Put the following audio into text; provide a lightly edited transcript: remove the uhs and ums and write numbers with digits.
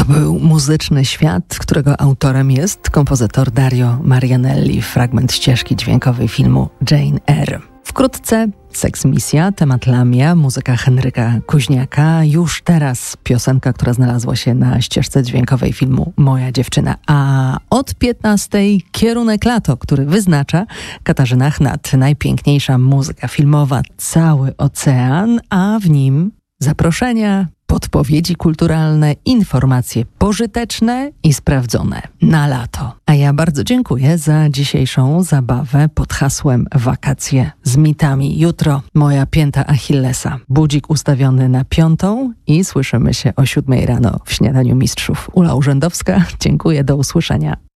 był Muzyczny Świat, którego autorem jest kompozytor Dario Marianelli, fragment ścieżki dźwiękowej filmu Jane Eyre. Wkrótce Seksmisja, temat Lamia, muzyka Henryka Kuźniaka, już teraz piosenka, która znalazła się na ścieżce dźwiękowej filmu Moja dziewczyna. A od 15:00 kierunek lato, który wyznacza Katarzyna Chnat. Najpiękniejsza muzyka filmowa, cały ocean, a w nim zaproszenia, podpowiedzi kulturalne, informacje pożyteczne i sprawdzone na lato. A ja bardzo dziękuję za dzisiejszą zabawę pod hasłem Wakacje z mitami. Jutro moja pięta Achillesa. Budzik ustawiony na 5:00 i słyszymy się o 7:00 rano w Śniadaniu Mistrzów. Ula Urzędowska, dziękuję, do usłyszenia.